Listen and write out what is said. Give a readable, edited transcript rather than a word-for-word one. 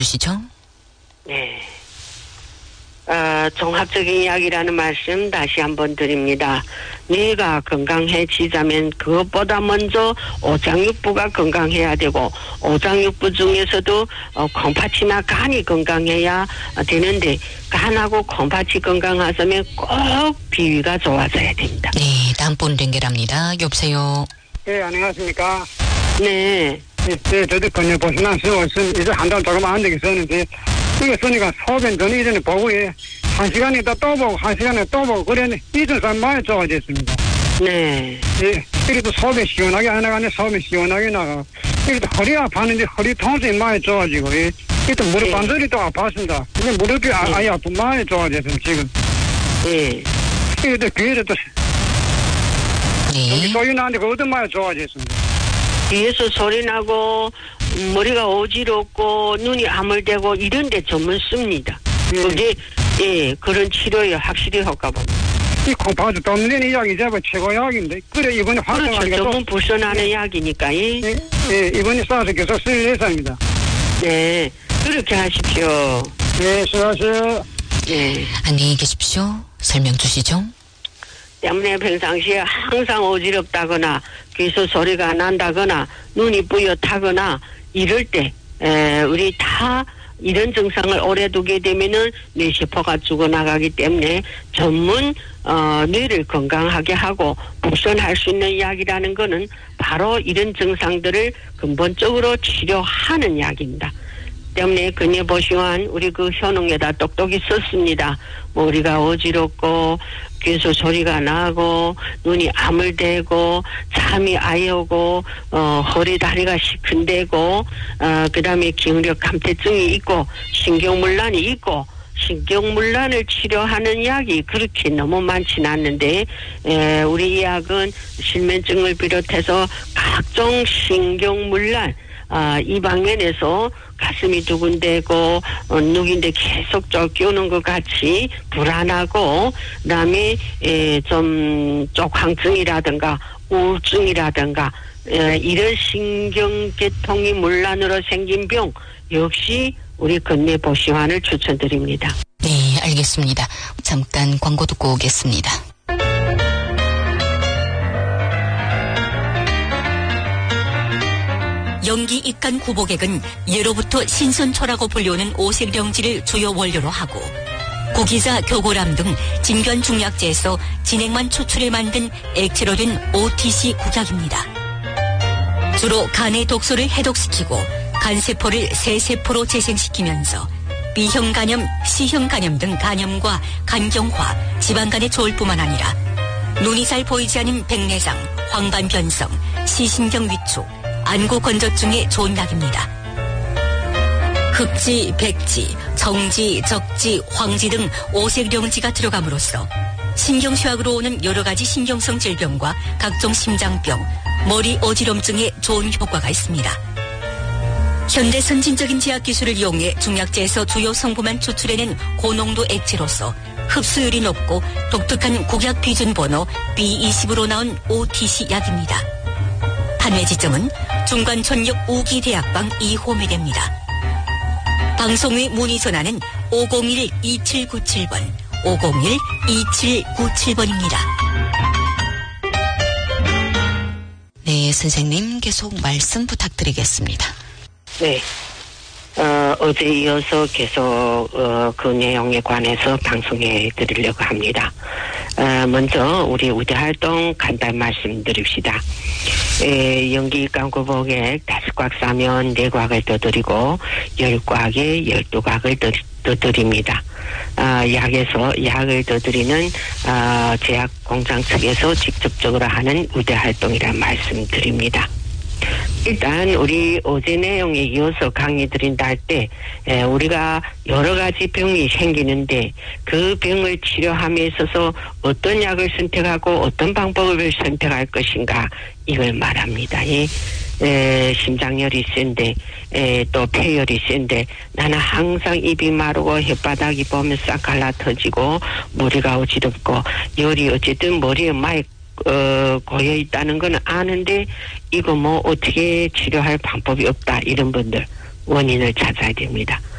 주시죠. 네. 종합적인 이야기라는 말씀 다시 한번 드립니다. 뇌가 건강해지자면 그것보다 먼저 오장육부가 건강해야 되고, 오장육부 중에서도 콩팥이나 간이 건강해야 되는데, 간하고 콩팥이 건강하자면 꼭 비위가 좋아져야 됩니다. 네, 다음 분 연결합니다. 여보세요. 네, 안녕하십니까. 네. 네, 저도 건강 보시나 이제 한 달 조금 안 되겠었는데, 이거 쓰니까 소변 전에 이전에 보고, 예, 1시간에 있다 또 보고, 1시간에 또 보고, 그랬는데, 이전 사람 많이 좋아졌습니다. 네. 예, 그래도 소변 시원하게 안 나가네, 소변 시원하게 나가. 그래도 허리 아팠는데, 허리 통증이 많이 좋아지고, 예. 그래도 무릎 관절이 또 아팠습니다. 근데 무릎이 아예 아프 많이 좋아졌습니다, 지금. 네. 그래도 귀에도 또, 여기 네. 소리 나는데, 그것도 많이 좋아졌습니다. 뒤에서 소리 나고 머리가 어지럽고 눈이 아물대고 이런데 전문 씁니다. 예. 그게 그런 치료에 확실히 효과 봅니다. 이 콩팥도 돕는 이야기 잡아 최고 약인데, 그래 이번에 그렇죠. 활동하니까 전문 불선하는 약이니까. 예, 이번에 싸서 계속 쓸 예정입니다. 네, 그렇게 하십시오. 네, 수고하세요. 네. 안녕히 계십시오. 설명 주시죠. 때문에 평상시에 항상 어지럽다거나 귀에서 소리가 난다거나 눈이 뿌옇다거나 이럴 때 우리 다 이런 증상을 오래 두게 되면은 뇌세포가 죽어나가기 때문에 전문 뇌를 건강하게 하고 복선할 수 있는 약이라는 거는 바로 이런 증상들을 근본적으로 치료하는 약입니다. 때문에 근예보시완 우리 그 효능에다 똑똑히 썼습니다. 뭐 우리가 어지럽고 귀에서 소리가 나고 눈이 아물대고 잠이 아예 오고 허리 다리가 시큰대고 그다음에 기억력 감퇴증이 있고 신경문란이 있고 신경문란을 치료하는 약이 그렇게 너무 많지는 않는데 우리 이 약은 실면증을 비롯해서 각종 신경문란 이 방면에서 가슴이 두근대고 누긴데 계속 쫓겨오는 것 같이 불안하고 그다음에 좀 쪽황증이라든가 우울증이라든가 이런 신경계통이 문란으로 생긴 병 역시 우리 건뇌보시환을 추천드립니다. 네, 알겠습니다. 잠깐 광고 듣고 오겠습니다. 연기 입간 구복액은 예로부터 신선초라고 불리우는 오색령지를 주요 원료로 하고 구기자, 교고람 등 진변 중약제에서 진액만 추출해 만든 액체로 된 OTC 국약입니다. 주로 간의 독소를 해독시키고 간세포를 새세포로 재생시키면서 B형 간염, C형 간염 등 간염과 간경화, 지방간에 좋을 뿐만 아니라 눈이 잘 보이지 않은 백내장, 황반변성, 시신경 위축, 안구 건조증에 좋은 약입니다. 흑지, 백지, 정지, 적지, 황지 등 오색령지가 들어감으로써 신경쇠약으로 오는 여러 가지 신경성 질병과 각종 심장병, 머리 어지럼증에 좋은 효과가 있습니다. 현대 선진적인 제약 기술을 이용해 중약제에서 주요 성분만 추출해낸 고농도 액체로서 흡수율이 높고 독특한 국약 비준 번호 B20으로 나온 OTC 약입니다. 판매 지점은 중관천역 우기대학방 2호매대입니다. 방송의 문의 전화는 501-2797번, 501-2797번입니다. 네, 선생님 계속 말씀 부탁드리겠습니다. 네. 어제 이어서 계속 그 내용에 관해서 방송해 드리려고 합니다. 먼저 우리 우대활동 간단 말씀드립시다. 연기 깡구복액 5곽 싸면 4곽을 더 드리고 10곽에 12곽을 더 드립니다. 약을 더 드리는 제약 공장 측에서 직접적으로 하는 우대활동이라 말씀드립니다. 일단 우리 어제 내용에 이어서 강의 드린다 할 때 우리가 여러 가지 병이 생기는데 그 병을 치료함에 있어서 어떤 약을 선택하고 어떤 방법을 선택할 것인가 이걸 말합니다. 심장열이 센데 또 폐열이 센데 나는 항상 입이 마르고 혓바닥이 보면 싹 갈라 터지고 머리가 어지럽고 열이 어쨌든 머리에 많이 고여 있다는 건 아는데 이거 뭐 어떻게 치료할 방법이 없다 이런 분들 원인을 찾아야 됩니다.